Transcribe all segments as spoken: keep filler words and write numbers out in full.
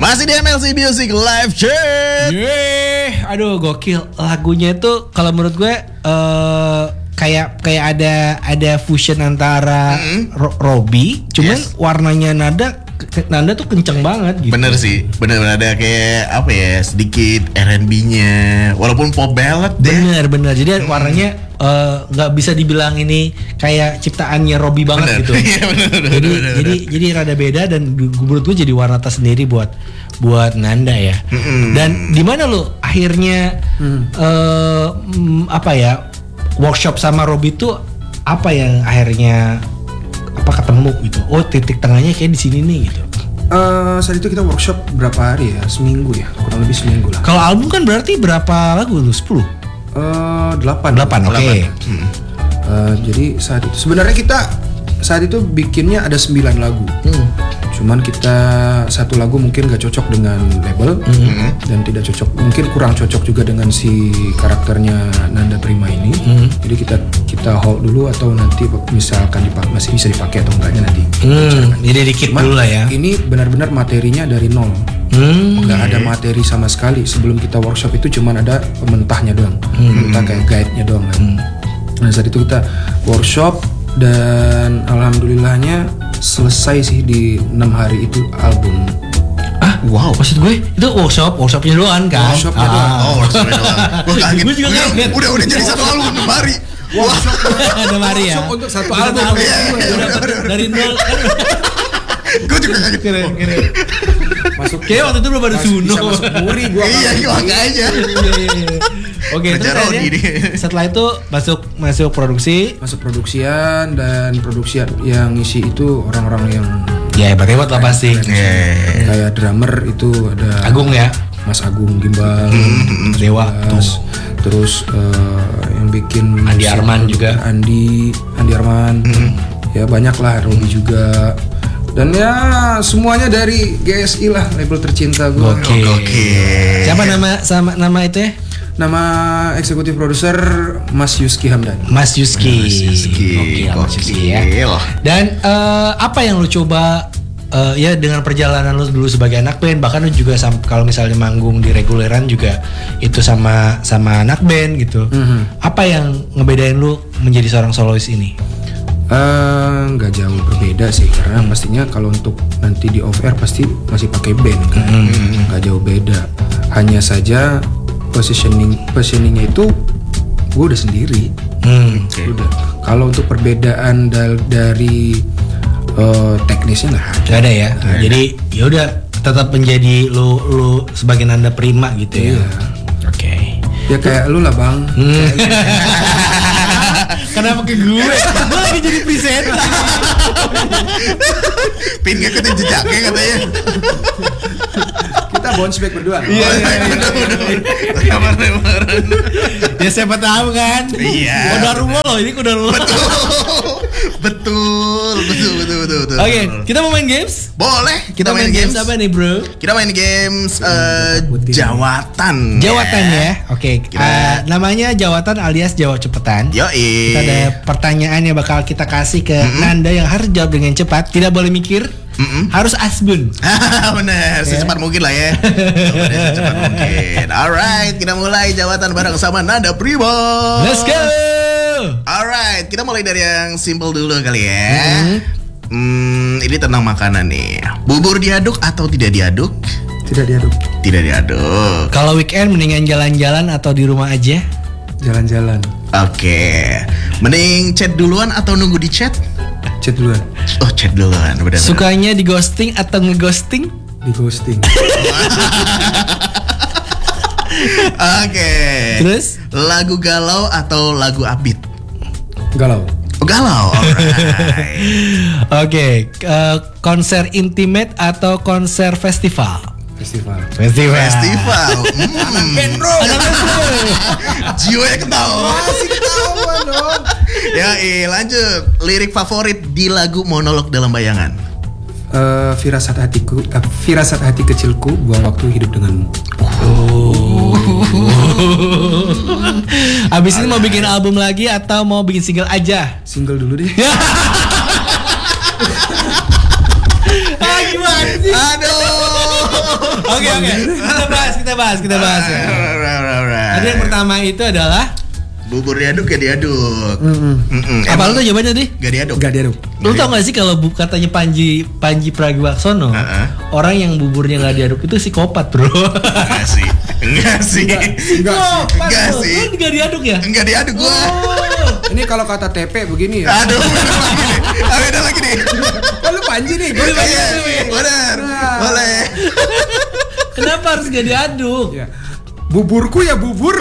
Masih di M L C Music Live Chat. Yeay, aduh gokil lagunya itu kalau menurut gue uh, kayak kayak ada ada fusion antara mm-hmm. Ro- Robby, cuman yes. warnanya nada nada tuh kenceng banget gitu. Bener sih, bener-bener ada kayak apa ya sedikit R and B-nya, walaupun pop ballad deh. Bener bener, jadi hmm. warnanya nggak uh, bisa dibilang ini kayak ciptaannya Robby banget bener. Gitu. Iya, bener, bener, jadi bener, jadi bener. jadi rada beda dan menurut gue jadi warna tersendiri buat buat Nanda ya. Hmm. Dan di mana lo akhirnya hmm. uh, apa ya workshop sama Robby tuh apa yang akhirnya apa ketemu gitu? Oh titik tengahnya kayak di sini nih gitu. Uh, saat itu kita workshop berapa hari ya? Seminggu ya, kurang lebih seminggu lah. Kalau album kan berarti berapa lagu lu? sepuluh? Uh, delapan. Delapan, oke. Okay. Hmm. Uh, jadi saat itu sebenarnya kita saat itu bikinnya ada sembilan lagu. Hmm. Cuman kita satu lagu mungkin gak cocok dengan label mm-hmm. dan tidak cocok, mungkin kurang cocok juga dengan si karakternya Nanda Prima ini. Mm-hmm. Jadi kita kita hold dulu atau nanti misalkan dipakai, masih bisa dipakai atau enggaknya nanti. Mm, jadi dikit dulu lah ya. Ini benar-benar materinya dari nol. Mm, nggak okay. ada materi sama sekali. Sebelum kita workshop itu cuman ada mentahnya doang, mm. mentah kayak guide-nya doang kan. Mm. Nah saat itu kita workshop dan alhamdulillahnya selesai sih di enam hari itu album. Ah, wow. Maksud gue itu workshop, workshopnya doang kan? Workshopnya ah. doang. Oh, workshopnya doang. Gue kaget. Gue juga kaget. Udah udah jadi satu album enam hari. Workshop enam hari ya. Workshop untuk satu album. album. Ya, ya, udah, udah, dari nol. Gue juga kaget. Keren, keren. Masuk kayak waktu itu belum ada Suno. Bisa masuk Muri gua. Iya, gimana aja. Oke, terus akhirnya setelah itu masuk masuk produksi, masuk produksian dan produksi yang ngisi itu orang-orang yang ya hebat-hebat lah pasti. Yeah. Kayak drummer itu ada Agung ya, Mas Agung Gimbal, mm-hmm. Dewa, Mas, terus uh, yang bikin Andi Arman juga, Andi Andi Arman, mm-hmm. ya banyak lah, Robby juga. Dan ya semuanya dari G S I lah, label tercinta gue. Oke. Okay. Okay. Siapa nama sama nama itu ya? Nama eksekutif produser Mas Yuski Hamdan. Mas Yuski. Mas Yuski. Oke, Mas Yuski ya. Dan uh, apa yang lu coba uh, ya dengan perjalanan lu dulu sebagai anak band, bahkan lu juga sam- kalau misalnya manggung di reguleran juga itu sama sama anak band gitu. Mm-hmm. Apa yang ngebedain lu menjadi seorang solois ini? Nggak uh, jauh berbeda sih, karena hmm. pastinya kalau untuk nanti di off air pasti masih pakai band kan, nggak hmm. jauh beda. Hanya saja positioning positioningnya itu gue udah sendiri. Hmm. Okay. Udah. Kalau untuk perbedaan dal- dari uh, teknisnya nggak ada. Gak ada ya. Gak ada. Jadi ya udah tetap menjadi lu lu sebagai Nanda Prima gitu ya. Iya. Oke. Okay. Ya kayak lu lah bang. Hmm. Kenapa ke gue? Gue lagi jadi presenter. Pin ngikutin jejaknya katanya. Kita bounce back berdua. Iya, iya, iya. Lempar-lemparan. Ya siapa tahu kan. Iya. Kodar rumah loh, ini kodar rumah. Betul. Betul, betul, betul, betul, betul. Oke, okay, kita mau main games? Boleh. Kita, kita main, main games. games apa nih, bro? Kita main games uh, Jawatan. Jawatan ya. Oke. Okay. Uh, namanya Jawatan alias jawab cepetan. Yoi. Kita ada pertanyaan yang bakal kita kasih ke mm-hmm. Nanda yang harus jawab dengan cepat. Tidak boleh mikir. Mm-mm. Harus asbun. Bener, secepat yeah. mungkin lah ya. Secepat mungkin. Alright, kita mulai Jawatan bareng sama Nanda Prima. Let's go. Alright, kita mulai dari yang simple dulu kali ya. Mm-hmm. Hmm, ini tentang makanan nih. Bubur diaduk atau tidak diaduk? Tidak diaduk. Tidak diaduk. Kalau weekend mendingan jalan-jalan atau di rumah aja? Jalan-jalan. Oke. Okay. Mending chat duluan atau nunggu di chat? Chat duluan. Oh, chat duluan. Benar. Sukanya di ghosting atau nge-ghosting? Di ghosting. Oke. Okay. Terus? Lagu galau atau lagu upbeat? Galau. Oh, galau. Alright. Oke. Okay. Uh, konser intimate atau konser festival? Festival. Festival. Festival. Hmm. Anak band bro. Anak band bro. Jiwanya ketawa. Masih ketawa dong. Ya, eh, lanjut. Lirik favorit di lagu Monolog Dalam Bayangan. Uh, firasat hatiku, uh, firasat hati kecilku, buang waktu hidup denganmu. Oh. Abis ini mau bikin album lagi atau mau bikin single aja? Single dulu deh. Ah, gimana sih? Aduh. oke. Kita bahas, kita bahas, kita bahas ya. Alright, alright. Tadi yang pertama itu adalah bubur diaduk gak diaduk. Mm-mm. apa lu tuh jawabannya tadi? Gak diaduk. Gak diaduk. Lu tau gak sih kalau bu, katanya Panji Panji Pragiwaksono, Uh-uh. orang yang buburnya gak diaduk itu psikopat bro. Enggak sih. Enggak sih. Enggak sih. Enggak bro. sih. Lu gak diaduk ya? Enggak diaduk gua. Oh. Ini kalau kata T P begini ya. Aduh, beda lagi nih. Ah, beda lagi nih. Oh, lu Panji nih. Gue Iya, benar. Boleh. Kenapa harus gak diaduk? Ya. Buburku ya bubur.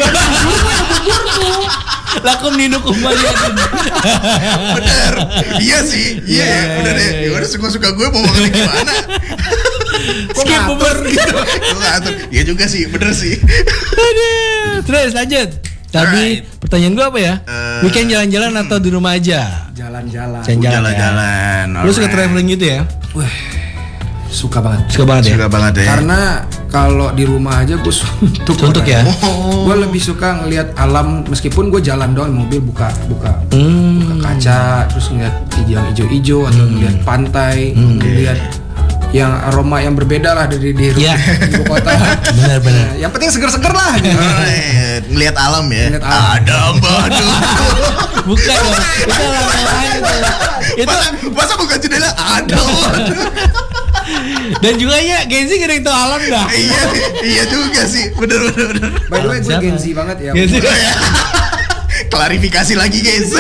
Lakum ninu kembali. Bener. Iya sih. Iya, Iya, udah deh. iya, iya. Ya udah suka-suka gue mau ngomong gimana. Skip bubur gitu. Gue ngatur. Iya juga sih, bener sih. Aduh. Terus lanjut. Tadi Alright. pertanyaan gue apa ya? Eh, Weekend jalan-jalan atau di rumah aja? Jalan-jalan. Jalan-jalan. Jalan-jalan. Lu suka alright. traveling gitu ya? Wah, suka banget. Suka banget ya? Suka banget ya. Karena kalau di rumah aja gue suntuk. Suntuk ya? Gue lebih suka ngelihat alam meskipun gue jalan doang mobil buka buka Hmm. buka kaca terus ngeliat yang hijau-hijau atau ngeliat pantai, ngeliat yang aroma yang berbeda lah dari di Iya. ibu kota. Benar-benar. Yang penting seger-seger lah. Gitu. Alright. Ngeliat alam ya. Ngeliat alam. Ada badu. Bukan dong. Itu alam lain itu. Itu Masa, masa buka jendela ada badu. dan juga ya Genzi gak ada yang tau alam dah. Iya, iya juga sih. Bener bener bener. By the way, gue Siapa? Gen Z banget ya. Gen Z. Klarifikasi lagi guys.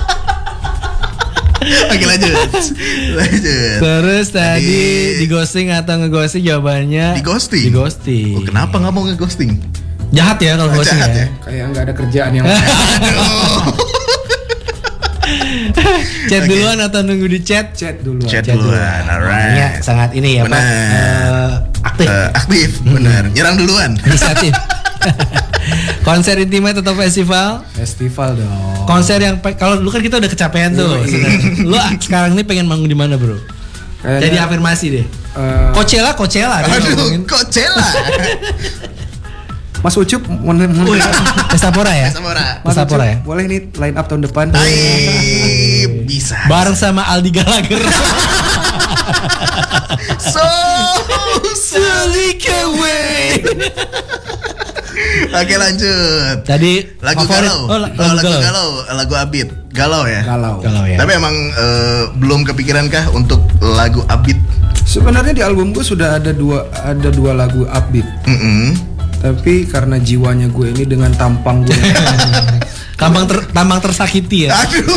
Oke lanjut. Lanjut. Terus tadi Tadi- di ghosting atau nge-ghosting jawabannya Di ghosting? Di ghosting. Oh, kenapa nggak mau nge-ghosting? Jahat ya kalau Oh, ghosting jahat ya. ya? Kayak nggak ada kerjaan yang. Chat Oke. duluan atau nunggu di chat? Chat dulu. Chat Chat duluan, Orangnya alright. sangat ini ya Pak. Benar. eh, aktif. Eh, aktif, benar. Nyerang duluan. Inisiatif. Konser intimate atau festival? Festival dong. Konser yang pe- kalau dulu kan kita udah kecapean tuh. sebenarnya. Lu sekarang ini pengen manggung di mana, Bro? Kayaknya, Jadi afirmasi deh. eh, Coachella, Coachella. dia Aduh, ngomongin. Coachella. Mas Ucup, mau mau- Pestapora ya? Sama orang. Mas Pestapora Ucup, ya? boleh nih line up tahun depan. Hai, bisa. Bareng sama Aldi Gallagher. So Sneak away. Oke lanjut. Tadi Lagu favorit- galau. Oh, la- Oh, lagu lagu galau. galau, lagu upbeat. Galau ya. Galau. Galau ya. Tapi emang eh, belum kepikiran kah untuk lagu upbeat? Sebenarnya di album gue sudah ada dua ada dua lagu upbeat. Mm-mm. Tapi karena jiwanya gue ini dengan tampang gue Tampang ter, tampang tersakiti ya. Aduh.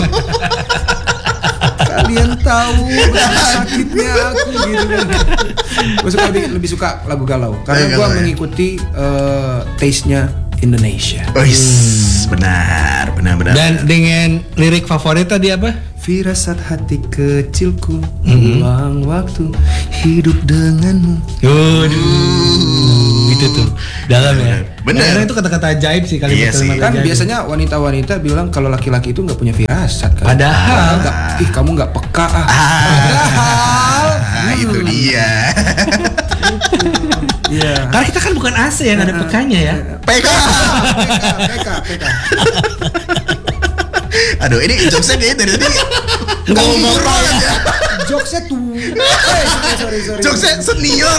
kalian tahu betapa sakitnya aku gitu kan. Gue suka lebih, lebih suka lagu galau karena Lagu gue galau ya? mengikuti eh, taste-nya Indonesia. Oh, yes. benar, benar, benar. Dan dengan lirik favorit tadi apa? Firasat hati kecilku, ulang waktu hidup denganmu. Waduh, itu tuh dalam ya. Bener. Karena itu kata-kata ajaib sih kalimat Iya sih. kalimat Kan ajaib. biasanya wanita-wanita bilang kalau laki-laki itu nggak punya firasat kan. Padahal. Nggak, ih kamu nggak peka ah. Ah, ah, itu dia. Iya. Karena kita kan bukan A C yang ada pekanya ya. P K. P K, P K. Aduh, ini jokesnya kayaknya dari tadi Nggak mau umur bapak banget ya. ya. Jokesnya tuh. Eh, sorry, sorry, sorry. Jokesnya senior.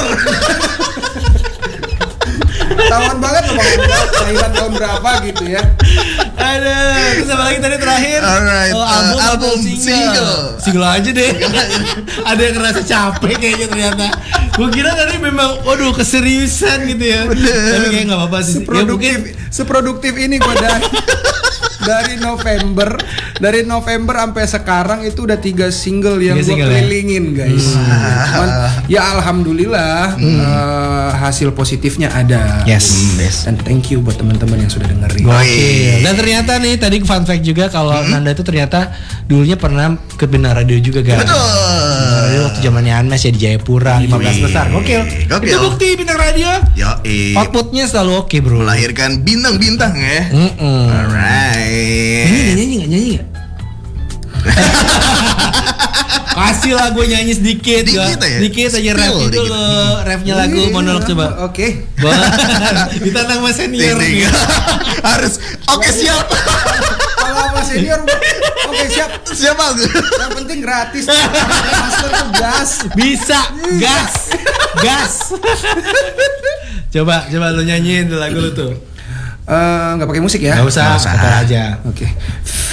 Ketahuan banget loh bang. Kelahiran tahun berapa gitu ya. Aduh, terus apa lagi tadi terakhir? Alright, Oh, uh, album, atau album, single. Single aja deh. Ada yang ngerasa capek kayaknya ternyata. Gue kira tadi memang, waduh keseriusan gitu ya. Tapi kayak nggak apa-apa sih. Ya Seproduktif, mungkin seproduktif ini gue dari dari November, dari November sampai sekarang itu udah tiga single yang Tiga gue single ya? kelilingin guys. Cuman, ya alhamdulillah eh, hasil positifnya ada. Yes. Yes. Dan thank you buat teman-teman yang sudah dengerin. Oke. Dan ternyata nih tadi fun fact juga kalau Nanda itu ternyata dulunya pernah ke Bina Radio juga kan. Betul. Bintang Radio waktu zamannya Anmes ya di Jayapura lima belas Wih. besar. Gokil. Gokil. Itu bukti Bintang Radio. Yo, eh, Outputnya selalu oke bro. melahirkan bintang-bintang ya. Mm-mm. Alright. Nyanyi nggak, nyanyi nggak nyanyi nggak? Kasih lah gue nyanyi sedikit, Dikit ya. aja. Dikit aja Spill rapnya dikit. dulu, rapnya lagu monolog coba. Oke. Wah, ditantang mas senior Ting, ting. nih. Harus. Oke siap. Kalau sama senior, oke siap. Siap aku. Yang penting gratis. Master tuh gas. Bisa, gas, gas. Coba, coba lu nyanyiin tuh lagu lu tuh. Eh, nggak pakai musik ya? Nggak usah, Nggak usah. kata aja. Oke.